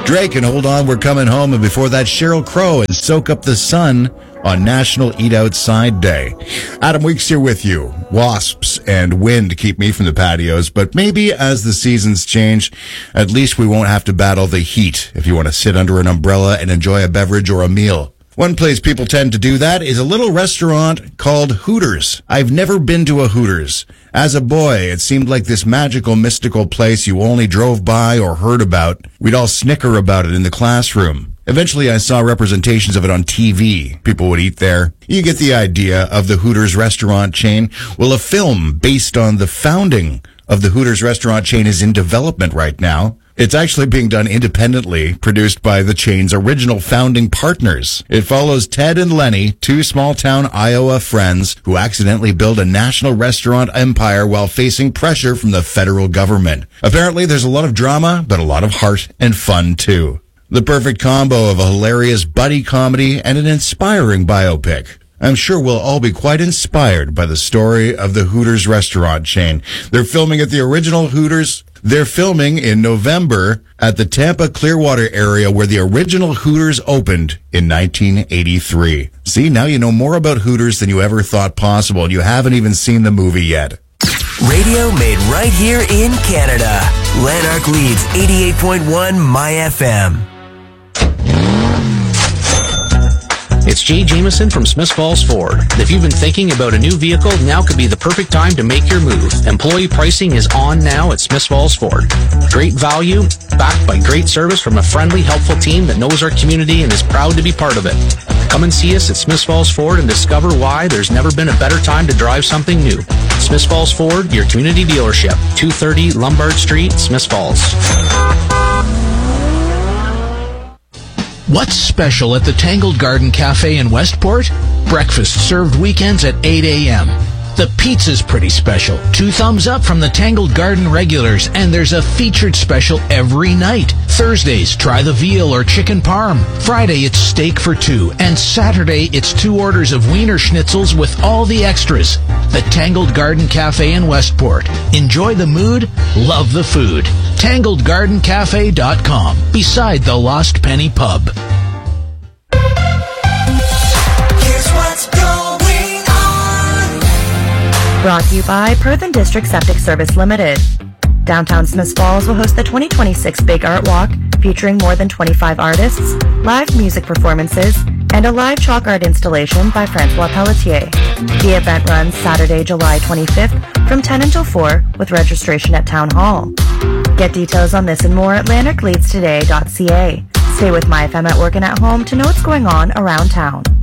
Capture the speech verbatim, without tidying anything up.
Drake and Hold On, We're Coming Home. And before that, Sheryl Crow and Soak Up the Sun on National Eat Outside Day. Adam Weeks here with you. Wasps and wind keep me from the patios, but maybe as the seasons change, at least we won't have to battle the heat if you want to sit under an umbrella and enjoy a beverage or a meal. One place people tend to do that is a little restaurant called Hooters. I've never been to a Hooters. As a boy, it seemed like this magical, mystical place you only drove by or heard about. We'd all snicker about it in the classroom. Eventually, I saw representations of it on T V. People would eat there. You get the idea of the Hooters restaurant chain. Well, a film based on the founding of the Hooters restaurant chain is in development right now. It's actually being done independently, produced by the chain's original founding partners. It follows Ted and Lenny, two small-town Iowa friends who accidentally build a national restaurant empire while facing pressure from the federal government. Apparently, there's a lot of drama, but a lot of heart and fun, too. The perfect combo of a hilarious buddy comedy and an inspiring biopic. I'm sure we'll all be quite inspired by the story of the Hooters restaurant chain. They're filming at the original Hooters. They're filming in November at the Tampa Clearwater area where the original Hooters opened in nineteen eighty-three. See, now you know more about Hooters than you ever thought possible, and you haven't even seen the movie yet. Radio made right here in Canada. Lanark Leeds, eighty-eight point one My F M. It's Jay Jameson from Smiths Falls Ford. If you've been thinking about a new vehicle, now could be the perfect time to make your move. Employee pricing is on now at Smiths Falls Ford. Great value, backed by great service from a friendly, helpful team that knows our community and is proud to be part of it. Come and see us at Smiths Falls Ford and discover why there's never been a better time to drive something new. Smiths Falls Ford, your community dealership. two thirty Lombard Street, Smiths Falls. What's special at the Tangled Garden Cafe in Westport? Breakfast served weekends at eight a.m. The pizza's pretty special. Two thumbs up from the Tangled Garden regulars, and there's a featured special every night. Thursdays, try the veal or chicken parm. Friday, it's steak for two. And Saturday, it's two orders of Wiener Schnitzels with all the extras. The Tangled Garden Cafe in Westport. Enjoy the mood, love the food. tangled garden cafe dot com, beside the Lost Penny Pub. Here's what's going on. Brought to you by Perth and District Septic Service Limited. Downtown Smiths Falls will host the twenty twenty-six Big Art Walk, featuring more than twenty-five artists, live music performances, and a live chalk art installation by Francois Pelletier. The event runs Saturday, July twenty-fifth from ten until four, with registration at Town Hall. Get details on this and more at lanark leeds today dot c a. Stay with My F M at work and at home to know what's going on around town.